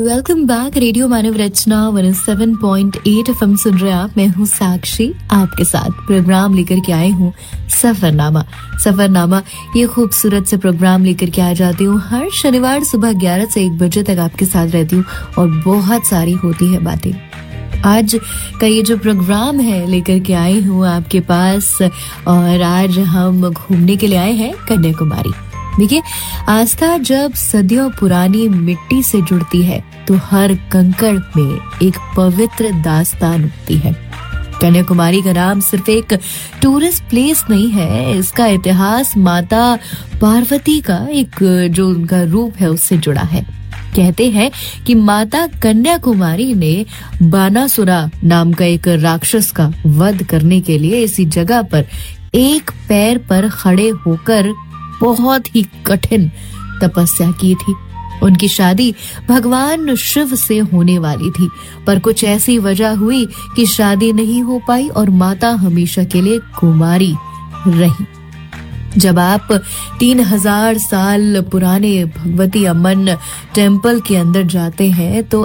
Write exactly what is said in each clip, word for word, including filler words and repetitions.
Welcome back. Radio मानव रचना one O seven point eight FM सुन रहे आप। मैं हूँ साक्षी, आपके साथ प्रोग्राम लेकर के आई हूँ सफरनामा। सफरनामा ये खूबसूरत से प्रोग्राम लेकर के आ जाती हूँ हर शनिवार सुबह ग्यारह से एक बजे तक आपके साथ रहती हूँ और बहुत सारी होती है बातें। आज का ये जो प्रोग्राम है लेकर के आई हूँ आपके पास, और आज हम घूमने के लिए आए हैं कन्याकुमारी। देखिए, आस्था जब सदियों पुरानी मिट्टी से जुड़ती है तो हर कंकड़ में एक पवित्र दास्तान उठती है। कन्याकुमारी का नाम सिर्फ एक टूरिस्ट प्लेस नहीं है, इसका इतिहास माता पार्वती का एक जो उनका रूप है उससे जुड़ा है। कहते हैं कि माता कन्याकुमारी ने बानासुरा नाम का एक राक्षस का वध करने के लिए इसी जगह पर एक पैर पर खड़े होकर बहुत ही कठिन तपस्या की थी। उनकी शादी भगवान शिव से होने वाली थी, पर कुछ ऐसी वजह हुई कि शादी नहीं हो पाई और माता हमेशा के लिए कुमारी रही। जब आप तीन हजार साल पुराने भगवती अम्मन टेम्पल के अंदर जाते हैं तो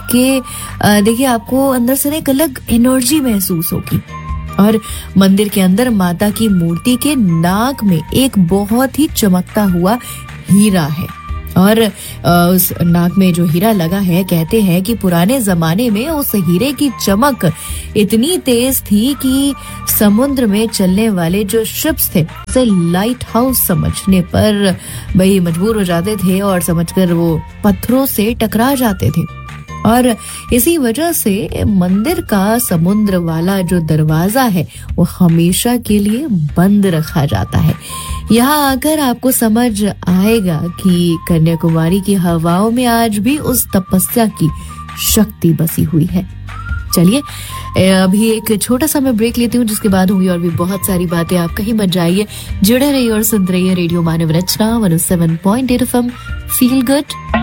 आपके देखिए आपको अंदर से एक अलग एनर्जी महसूस होगी। और मंदिर के अंदर माता की मूर्ति के नाक में एक बहुत ही चमकता हुआ हीरा है, और उस नाक में जो हीरा लगा है, कहते हैं कि पुराने जमाने में उस हीरे की चमक इतनी तेज थी कि समुद्र में चलने वाले जो शिप्स थे उसे लाइट हाउस समझने पर भाई मजबूर हो जाते थे और समझकर वो पत्थरों से टकरा जाते थे। और इसी वजह से मंदिर का समुद्र वाला जो दरवाजा है वो हमेशा के लिए बंद रखा जाता है। यहाँ आकर आपको समझ आएगा कि कन्याकुमारी की हवाओं में आज भी उस तपस्या की शक्ति बसी हुई है। चलिए अभी एक छोटा सा मैं ब्रेक लेती हूँ, जिसके बाद होंगी और भी बहुत सारी बातें। आप कहीं मत जाइए, जुड़े रहिए और सुन रहिए रेडियो मानव रचना one O seven point eight FM. Feel good.